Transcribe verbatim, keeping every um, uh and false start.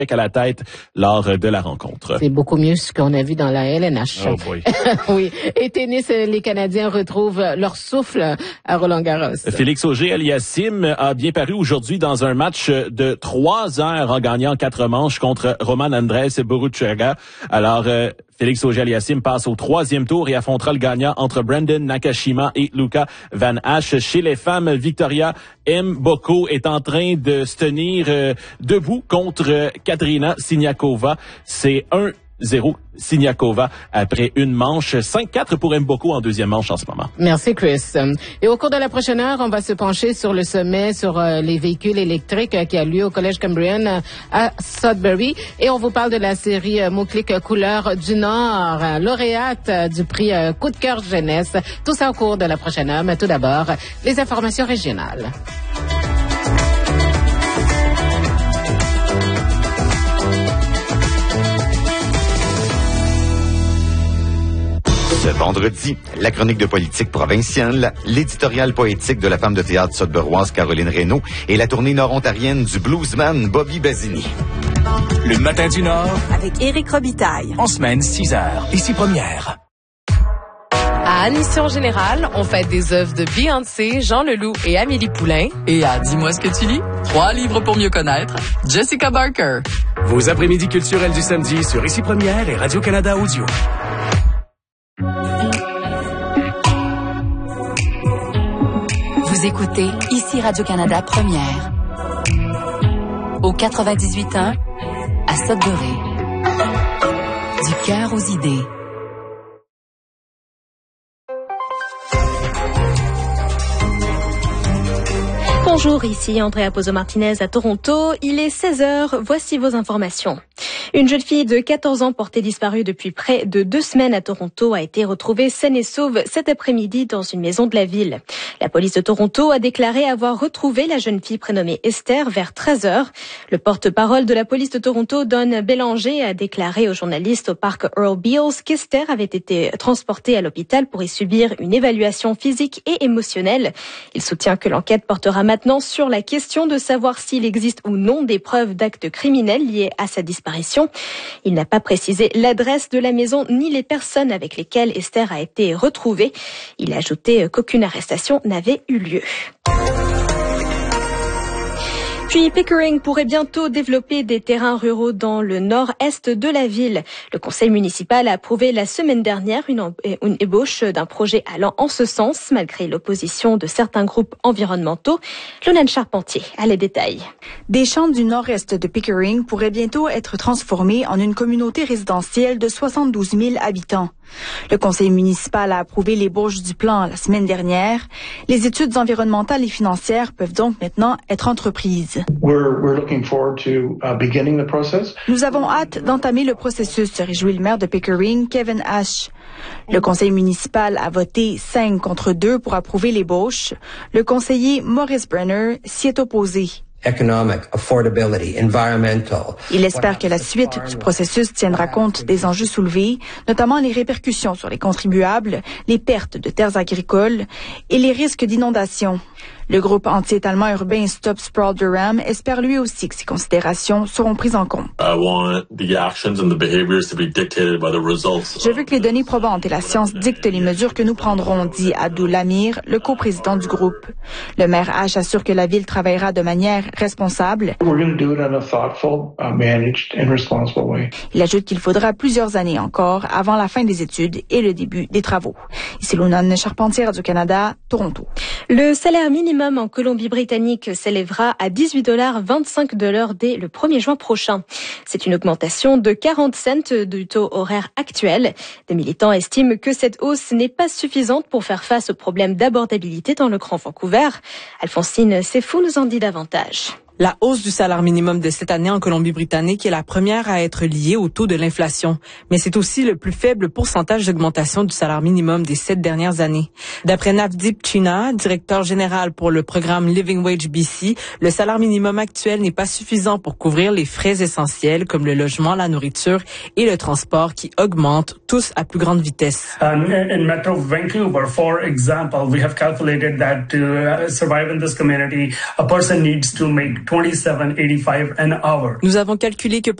à la tête lors de la rencontre. C'est beaucoup mieux ce qu'on a vu dans la L N H. Oh boy. Oui. Et tennis, les Canadiens retrouvent leur souffle à Roland-Garros. Félix Auger-Aliassime a bien paru aujourd'hui dans un match de trois heures en gagnant quatre manches contre Roman Andrés Boruchaga. Alors, euh, Félix Auger-Aliassime passe au troisième tour et affrontera le gagnant entre Brandon Nakashima et Luca Van Hache. Chez les femmes, Victoria Mboko est en train de se tenir euh, debout contre euh, Katerina Siniakova. C'est un zéro Siniakova après une manche. cinq quatre pour Mboko en deuxième manche en ce moment. Merci, Chris. Et au cours de la prochaine heure, on va se pencher sur le sommet sur euh, les véhicules électriques euh, qui a lieu au Collège Cambrian euh, à Sudbury. Et on vous parle de la série euh, Mots-clics Couleurs du Nord, euh, lauréate euh, du prix euh, Coup de cœur jeunesse. Tout ça au cours de la prochaine heure. Mais tout d'abord, les informations régionales. Ce vendredi, la chronique de politique provinciale, l'éditorial poétique de la femme de théâtre sudburoise Caroline Reynaud et la tournée nord-ontarienne du bluesman Bobby Basini. Le matin du Nord avec Éric Robitaille. En semaine, six heures. Ici Première. À Admission Générale, on fait des œuvres de Beyoncé, Jean Leloup et Amélie Poulain. Et à Dis-moi ce que tu lis, trois livres pour mieux connaître, Jessica Barker. Vos après-midi culturels du samedi sur Ici Première et Radio-Canada Audio. Vous écoutez Ici Radio-Canada Première. Au quatre-vingt-dix-huit ans, à Sudbury. Du cœur aux idées. Bonjour, ici Andrea Pozo-Martinez à Toronto. Il est seize heures, voici vos informations. Une jeune fille de quatorze ans portée disparue depuis près de deux semaines à Toronto a été retrouvée saine et sauve cet après-midi dans une maison de la ville. La police de Toronto a déclaré avoir retrouvé la jeune fille prénommée Esther vers treize heures. Le porte-parole de la police de Toronto, Don Bélanger, a déclaré aux journalistes au parc Earl Beals qu'Esther avait été transportée à l'hôpital pour y subir une évaluation physique et émotionnelle. Il soutient que l'enquête portera maintenant sur la question de savoir s'il existe ou non des preuves d'actes criminels liés à sa disparition. Il n'a pas précisé l'adresse de la maison ni les personnes avec lesquelles Esther a été retrouvée. Il a ajouté qu'aucune arrestation n'avait eu lieu. Puis Pickering pourrait bientôt développer des terrains ruraux dans le nord-est de la ville. Le conseil municipal a approuvé la semaine dernière une, une ébauche d'un projet allant en ce sens, malgré l'opposition de certains groupes environnementaux. Lonane Charpentier a les détails. Des champs du nord-est de Pickering pourraient bientôt être transformés en une communauté résidentielle de soixante-douze mille habitants. Le conseil municipal a approuvé l'ébauche du plan la semaine dernière. Les études environnementales et financières peuvent donc maintenant être entreprises. We're, we're looking forward to uh, beginning the process. Nous avons hâte d'entamer le processus, se réjouit le maire de Pickering, Kevin Ash. Le conseil municipal a voté cinq contre deux pour approuver l'ébauche. Le conseiller Maurice Brenner s'y est opposé. Economic, affordability, environmental. Il espère que la suite du processus tiendra compte des enjeux soulevés, notamment les répercussions sur les contribuables, les pertes de terres agricoles et les risques d'inondation. Le groupe anti-étalement urbain Stop Sprawl Durham espère lui aussi que ces considérations seront prises en compte. I want the actions and the behaviors to be dictated by the results. Je veux que les données probantes et la science dictent les mesures que nous prendrons, dit Abdul Amir, le coprésident du groupe. Le maire H assure que la ville travaillera de manière responsable. We're going to do it in a thoughtful, uh, managed and responsible way. Il ajoute qu'il faudra plusieurs années encore avant la fin des études et le début des travaux. Ici Lonane Charpentier, Radio-Canada, Toronto. Le salaire minimum en Colombie-Britannique s'élèvera à dix-huit dollars vingt-cinq de l'heure dès le premier juin prochain. C'est une augmentation de quarante cents du taux horaire actuel. Des militants estiment que cette hausse n'est pas suffisante pour faire face aux problèmes d'abordabilité dans le Grand Vancouver. Alphonsine Sefou nous en dit davantage. La hausse du salaire minimum de cette année en Colombie-Britannique est la première à être liée au taux de l'inflation, mais c'est aussi le plus faible pourcentage d'augmentation du salaire minimum des sept dernières années. D'après Navdeep China, directeur général pour le programme Living Wage B C, le salaire minimum actuel n'est pas suffisant pour couvrir les frais essentiels comme le logement, la nourriture et le transport qui augmentent tous à plus grande vitesse. Um, in Metro Vancouver, for example, we have calculated that to survive in this community, a person needs to make twenty-seven eighty-five an hour. Nous avons calculé que